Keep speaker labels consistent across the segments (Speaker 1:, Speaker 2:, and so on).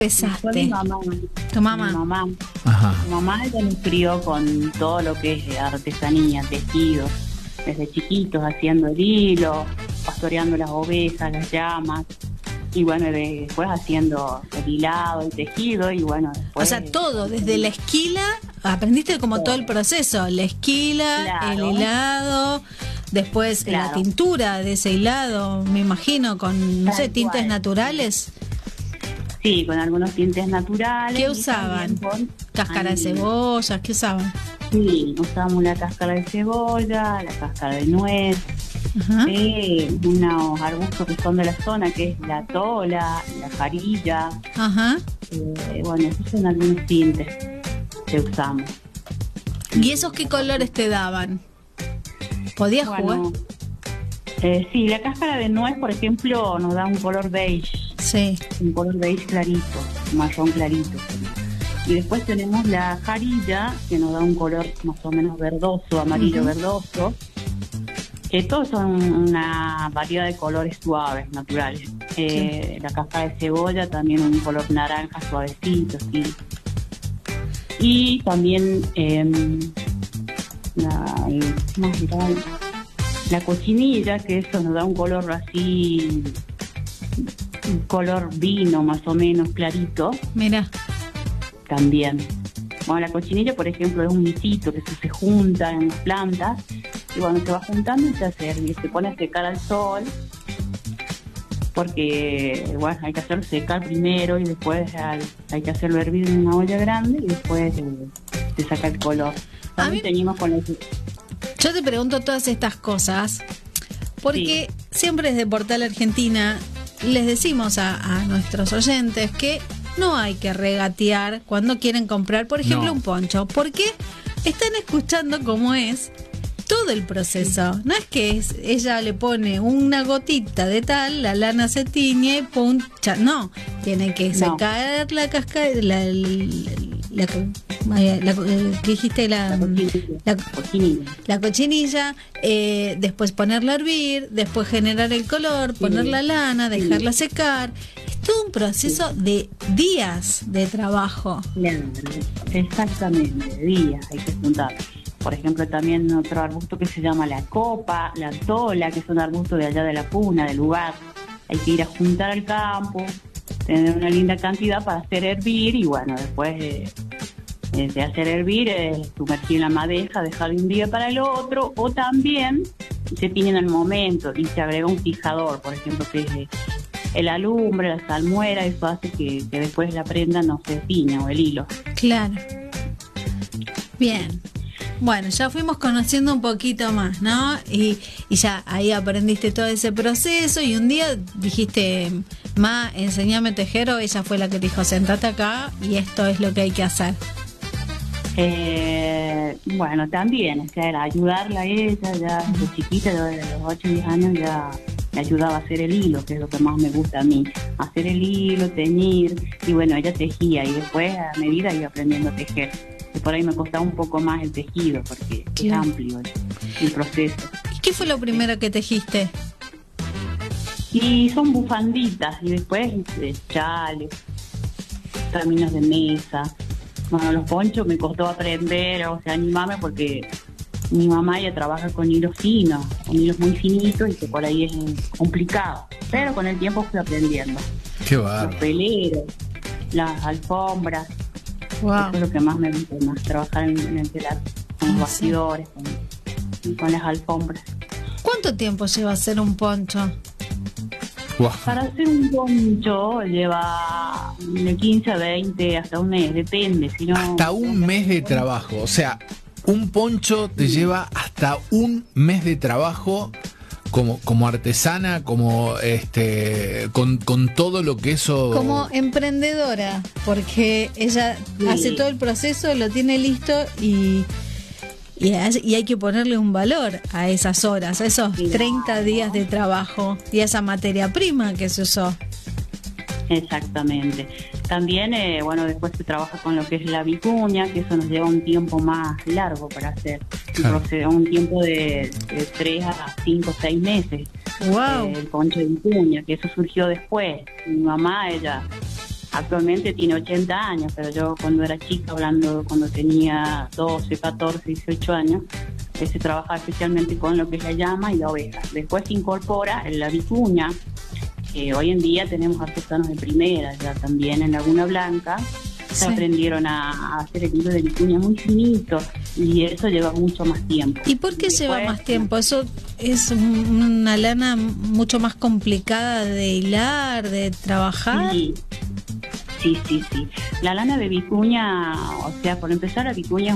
Speaker 1: Fue
Speaker 2: empezaste? Tu
Speaker 1: mi
Speaker 2: mamá.
Speaker 1: mamá.
Speaker 3: Ajá.
Speaker 1: Mi mamá ella nos crió con todo lo que es artesanía, tejido, desde chiquitos haciendo el hilo, pastoreando las ovejas, las llamas, y bueno, después haciendo el hilado, el tejido, y bueno,
Speaker 2: O
Speaker 1: después...
Speaker 2: sea, todo, desde la esquila, aprendiste como todo el proceso, la esquila,
Speaker 1: Claro.
Speaker 2: el hilado, después la
Speaker 1: Claro.
Speaker 2: tintura de ese hilado, me imagino, con, no sé,
Speaker 1: Tal
Speaker 2: tintes
Speaker 1: cual.
Speaker 2: naturales.
Speaker 1: Sí, con algunos tintes naturales.
Speaker 2: ¿Qué
Speaker 1: y
Speaker 2: usaban?
Speaker 1: también con
Speaker 2: Cáscara de
Speaker 1: anillos.
Speaker 2: cebolla, ¿qué usaban?
Speaker 1: Sí, usamos la cáscara de cebolla, la cáscara de nuez,
Speaker 2: Ajá.
Speaker 1: unos arbustos que son de la zona, que es la tola, la jarilla.
Speaker 2: Ajá.
Speaker 1: Bueno, esos son algunos tintes que usamos.
Speaker 2: ¿Y esos qué colores te daban? ¿Podías jugar?
Speaker 1: Bueno, sí, la cáscara de nuez, por ejemplo, nos da un color beige,
Speaker 2: Sí.
Speaker 1: un color beige clarito, marrón clarito. Y después tenemos la jarilla, que nos da un color más o menos verdoso, amarillo verdoso. Que todos son una variedad de colores suaves, naturales. La cáscara de cebolla también un color naranja suavecito, sí. Y también la cochinilla, que eso nos da un color así, un color vino más o menos clarito,
Speaker 2: Mira.
Speaker 1: también. Bueno, la cochinilla, por ejemplo, es un misito que se junta en las plantas y cuando se va juntando y se hace hervir, se pone a secar al sol porque, bueno, hay que hacerlo secar primero y después hay que hacerlo hervir en una olla grande y después se saca el color. También teníamos con los...
Speaker 2: Yo te pregunto todas estas cosas porque siempre desde Portal Argentina les decimos a nuestros oyentes que no hay que regatear cuando quieren comprar, por ejemplo,
Speaker 3: No.
Speaker 2: un poncho, porque están escuchando cómo es todo el proceso. No es que ella le pone una gotita de tal, la lana se tiñe, pum, no, tiene que secar la cáscara, ¿qué dijiste? La
Speaker 1: cochinilla.
Speaker 2: La cochinilla, después ponerla a hervir, después generar el color, poner la lana, dejarla secar. Es todo un proceso de días de trabajo.
Speaker 1: Claro, exactamente, días hay que juntar. Por ejemplo, también otro arbusto que se llama la copa, la tola, que son arbustos de allá de la puna, del lugar. Hay que ir a juntar al campo, tener una linda cantidad para hacer hervir y bueno, después de hacer hervir, sumergir en la madeja, dejarlo un día para el otro, o también se tiñe en el momento y se agrega un fijador, por ejemplo, que es el alumbre, la salmuera, eso hace que después la prenda no se tiña o el hilo.
Speaker 2: Claro. Bien. Bueno, ya fuimos conociendo un poquito más, ¿no? Y ya ahí aprendiste todo ese proceso y un día dijiste, ma, enséñame a tejer, o ella fue la que te dijo, sentate acá y esto es lo que hay que hacer.
Speaker 1: Bueno, también, o sea, era ayudarla a ella, ya desde chiquita, yo desde los 8 o 10 años ya me ayudaba a hacer el hilo, que es lo que más me gusta a mí, hacer el hilo, teñir, y bueno, ella tejía y después a medida iba aprendiendo a tejer. Y por ahí me costaba un poco más el tejido, porque es amplio el proceso.
Speaker 2: ¿Y qué fue lo primero que tejiste?
Speaker 1: Y son bufanditas, y después chales, caminos de mesa. Bueno, los ponchos me costó aprender, o sea, animarme porque mi mamá ya trabaja con hilos finos, con hilos muy finitos y que por ahí es complicado. Pero con el tiempo fui aprendiendo.
Speaker 3: Qué
Speaker 1: Los
Speaker 3: bárbaro.
Speaker 1: peleros, las alfombras.
Speaker 2: Wow.
Speaker 1: Eso es lo que más me gusta, más trabajar en el telar, con los bastidores, con las alfombras.
Speaker 2: ¿Cuánto tiempo lleva hacer un poncho?
Speaker 3: Wow.
Speaker 1: Para hacer un poncho lleva de 15 a 20 hasta un mes, depende. Si no,
Speaker 3: Hasta un mes de trabajo. O sea, un poncho te lleva hasta un mes de trabajo como artesana, como con todo lo que eso...
Speaker 2: Como emprendedora, porque ella hace todo el proceso, lo tiene listo y hay que ponerle un valor a esas horas, a esos 30 días de trabajo y a esa materia prima que se usó.
Speaker 1: Exactamente. También, bueno, después se trabaja con lo que es la vicuña, que eso nos lleva un tiempo más largo para hacer.
Speaker 3: Claro.
Speaker 1: Un tiempo de 3 a 5, 6 meses.
Speaker 2: Wow.
Speaker 1: El poncho de vicuña, que eso surgió después. Mi mamá, ella Actualmente tiene 80 años, pero yo cuando era chica, hablando cuando tenía 12, 14, 18 años, se trabaja especialmente con lo que es la llama y la oveja. Después se incorpora en la vicuña. Hoy en día tenemos artesanos de primera, ya también en Laguna Blanca. Se aprendieron a hacer el hilo de vicuña muy finito y eso lleva mucho más tiempo.
Speaker 2: ¿Y por qué lleva más tiempo? ¿Eso es una lana mucho más complicada de hilar, de trabajar?
Speaker 1: Sí. La lana de vicuña, o sea, por empezar, la vicuña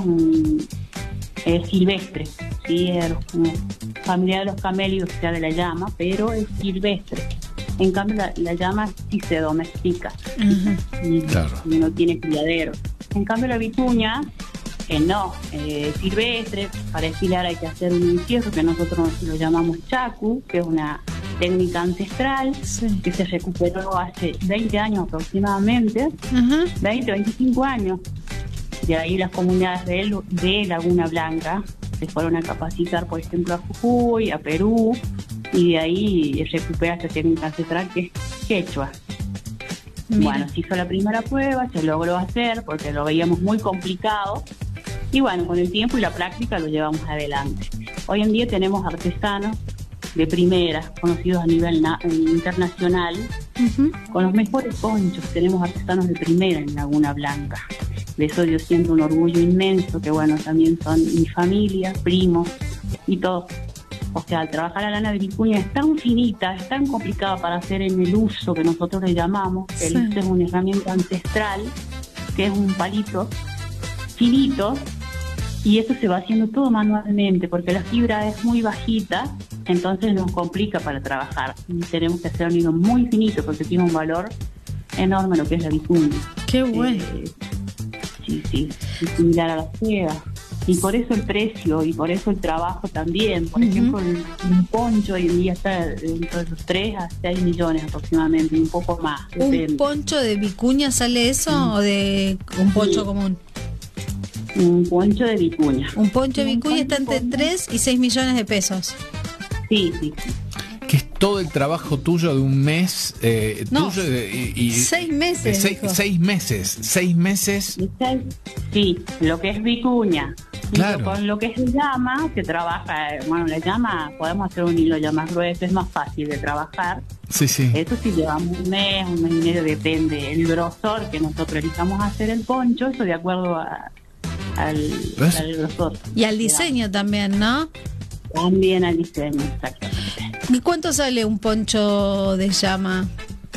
Speaker 1: es silvestre, ¿sí? Es como familia de los camélidos, o sea, de la llama, pero es silvestre. En cambio, la llama sí se domestica.
Speaker 3: Claro.
Speaker 1: Y no tiene criadero. En cambio, la vicuña, no, silvestre. Para esquilar hay que hacer un encierro que nosotros lo llamamos chacu, que es una técnica ancestral que se recuperó hace 20 años aproximadamente, 20, 25 años. De ahí las comunidades de Laguna Blanca se fueron a capacitar, por ejemplo, a Jujuy, a Perú, y de ahí recupera esta técnica ancestral que es quechua. Mira. Bueno, se hizo la primera prueba, se logró hacer porque lo veíamos muy complicado, y bueno, con el tiempo y la práctica lo llevamos adelante. Hoy en día tenemos artesanos de primera, conocidos a nivel internacional, con los mejores ponchos. Tenemos artesanos de primera en Laguna Blanca. De eso yo siento un orgullo inmenso, que bueno, también son mi familia, primos y todo. O sea, al trabajar la lana de vicuña es tan finita, es tan complicada para hacer en el uso que nosotros le llamamos. El uso es una herramienta ancestral, que es un palito finito, y eso se va haciendo todo manualmente, porque la fibra es muy bajita, entonces nos complica para trabajar. Y tenemos que hacer un hilo muy finito, porque tiene un valor enorme lo que es la vicuña.
Speaker 2: ¡Qué bueno!
Speaker 1: Sí, es similar a la seda. Y por eso el precio y por eso el trabajo también. Por ejemplo, un poncho hoy en día está dentro de los 3 a 6 millones aproximadamente, un poco más. Depende.
Speaker 2: ¿Un poncho de vicuña sale eso o de un poncho común?
Speaker 1: Un poncho de vicuña.
Speaker 2: Un poncho de vicuña está entre 3 y 6 millones de pesos.
Speaker 1: Sí.
Speaker 3: Que es todo el trabajo tuyo de un mes.
Speaker 2: No,
Speaker 3: tuyo y
Speaker 2: 6 meses.
Speaker 3: 6 meses. 6 meses.
Speaker 1: Sí, lo que es vicuña.
Speaker 3: Claro.
Speaker 1: Con lo que es llama, que trabaja, bueno, la llama, podemos hacer un hilo ya más grueso, es más fácil de trabajar.
Speaker 3: Sí.
Speaker 1: Eso sí llevamos un mes y medio, depende. El grosor que nosotros elijamos hacer el poncho, eso de acuerdo al grosor.
Speaker 2: Y al diseño también, ¿no?
Speaker 1: También al diseño, exactamente.
Speaker 2: ¿Y cuánto sale un poncho de llama?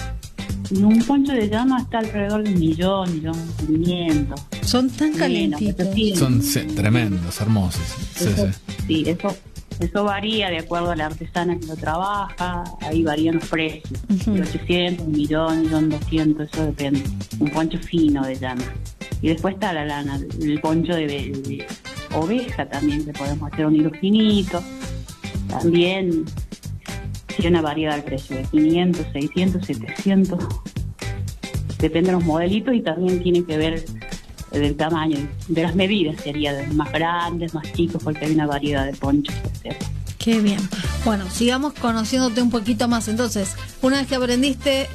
Speaker 1: Un poncho de llama está alrededor de 1.500.000.
Speaker 2: Son tan calentitos.
Speaker 3: Son tremendos, hermosos.
Speaker 1: Sí, eso varía de acuerdo a la artesana que lo trabaja. Ahí varían los precios. De 800, 1.000.000, 1.200.000, eso depende. Un poncho fino de llama. Y después está la lana, el poncho de oveja también, que podemos hacer un hilo finito. También tiene una variedad de precio, de 500, 600, 700. Depende de los modelitos y también tiene que ver del tamaño, de las medidas, sería de más grandes, más chicos, porque hay una variedad de ponchos que hacer.
Speaker 2: Qué bien. Bueno, sigamos conociéndote un poquito más. Entonces, una vez que aprendiste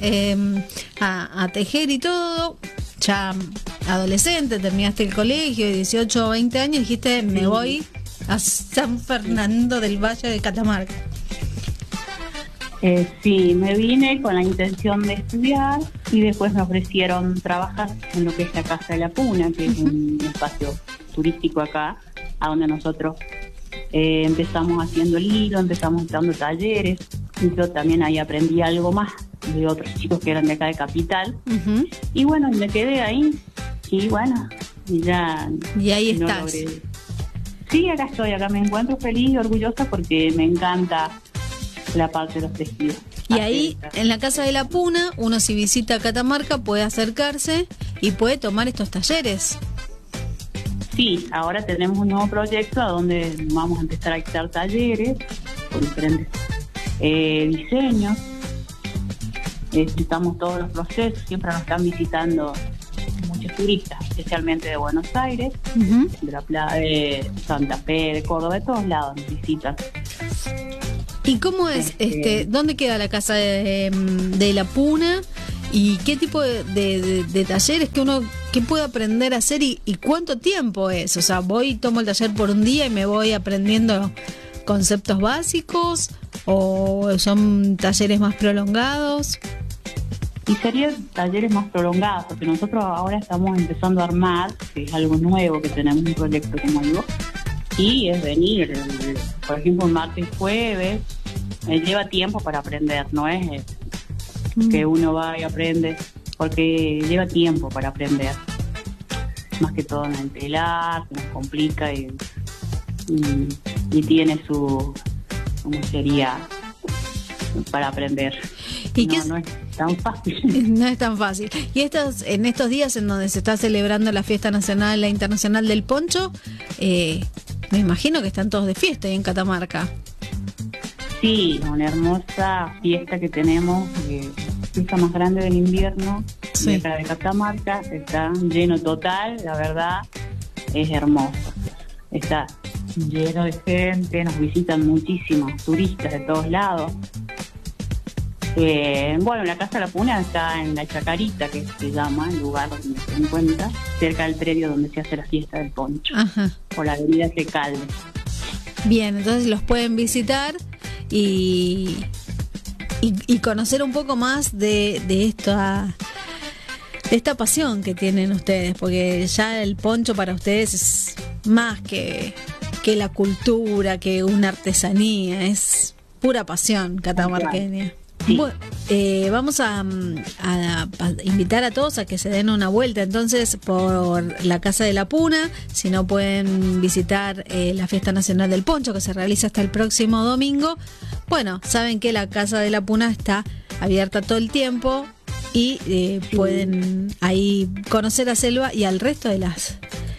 Speaker 2: a tejer y todo, ya adolescente, terminaste el colegio, 18 o 20 años, dijiste, me voy a San Fernando del Valle de Catamarca.
Speaker 1: Sí, me vine con la intención de estudiar y después me ofrecieron trabajar en lo que es la Casa de la Puna, que es un espacio turístico acá, a donde nosotros empezamos haciendo el hilo, empezamos dando talleres, y yo también ahí aprendí algo más de otros chicos que eran de acá de Capital. Y bueno, me quedé ahí y bueno, y
Speaker 2: ahí estás.
Speaker 1: Sí, acá estoy, acá me encuentro feliz y orgullosa porque me encanta la parte de los tejidos.
Speaker 2: Y ahí, en la Casa de la Puna, uno si visita Catamarca puede acercarse y puede tomar estos talleres.
Speaker 1: Sí, ahora tenemos un nuevo proyecto a donde vamos a empezar a dictar talleres con diferentes diseños. Explicamos todos los procesos, siempre nos están visitando muchos turistas, especialmente de Buenos Aires, de la playa de Santa Fe, de Córdoba, de todos lados nos visitan.
Speaker 2: ¿Y cómo es, dónde queda la Casa de la Puna ¿Y qué tipo de talleres que puedo aprender a hacer y cuánto tiempo es? O sea, voy, tomo el taller por un día y me voy aprendiendo conceptos básicos, o son talleres más prolongados.
Speaker 1: Y serían talleres más prolongados, porque nosotros ahora estamos empezando a armar, que es algo nuevo, que tenemos un proyecto, como digo, y es venir, por ejemplo, martes y jueves, lleva tiempo para aprender, no es que uno va y aprende, porque lleva tiempo para aprender, más que todo en el telar, se nos complica y tiene su, ¿cómo sería?, para aprender.
Speaker 2: ¿Y
Speaker 1: no es tan fácil.
Speaker 2: No es tan fácil. Y en estos días en donde se está celebrando la fiesta nacional, la internacional del poncho, me imagino que están todos de fiesta ahí en Catamarca.
Speaker 1: Sí, una hermosa fiesta que tenemos, fiesta más grande del invierno,
Speaker 2: sí,
Speaker 1: de acá de Catamarca, está lleno total, la verdad, es hermoso. Está lleno de gente, nos visitan muchísimos turistas de todos lados. Bueno, la Casa de la Puna está en la Chacarita, que se llama, el lugar donde se encuentra, cerca del predio donde se hace la fiesta del poncho,
Speaker 2: ajá,
Speaker 1: por la avenida Secalde.
Speaker 2: Bien, entonces los pueden visitar y conocer un poco más de esta pasión que tienen ustedes, porque ya el poncho para ustedes es más que la cultura, que una artesanía, es pura pasión catamarqueña. Sí. Bueno, vamos a invitar a todos a que se den una vuelta entonces por la Casa de la Puna. Si no, pueden visitar la Fiesta Nacional del Poncho, que se realiza hasta el próximo domingo. Bueno, saben que la Casa de la Puna está abierta todo el tiempo y pueden ahí conocer a Selva y al resto de las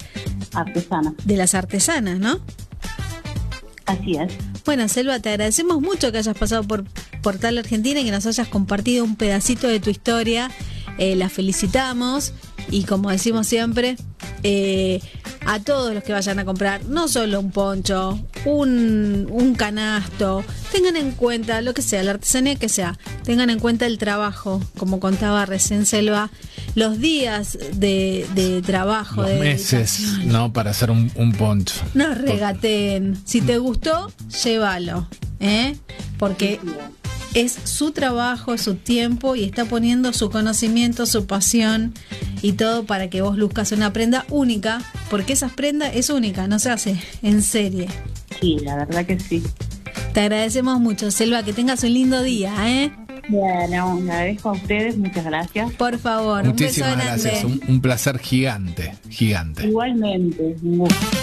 Speaker 2: artesanas, ¿no?
Speaker 1: Así es.
Speaker 2: Bueno, Selva, te agradecemos mucho que hayas pasado por Portal Argentina y que nos hayas compartido un pedacito de tu historia. La felicitamos y, como decimos siempre, a todos los que vayan a comprar, no solo un poncho, un canasto, tengan en cuenta lo que sea, la artesanía que sea, tengan en cuenta el trabajo, como contaba recién Selva, los días de trabajo,
Speaker 3: los meses, ¿no?, para hacer un poncho.
Speaker 2: No regateen. Si te gustó, llévalo, porque es su trabajo, su tiempo, y está poniendo su conocimiento, su pasión y todo para que vos luzcas una prenda única, porque esa prenda es única, no se hace en serie.
Speaker 1: Sí, la verdad que sí.
Speaker 2: Te agradecemos mucho, Selva, que tengas un lindo día,
Speaker 1: Bueno, le agradezco a ustedes, muchas gracias.
Speaker 2: Por favor,
Speaker 3: muchísimas
Speaker 2: un beso grande.
Speaker 3: Gracias, un placer gigante.
Speaker 1: Igualmente, un gusto.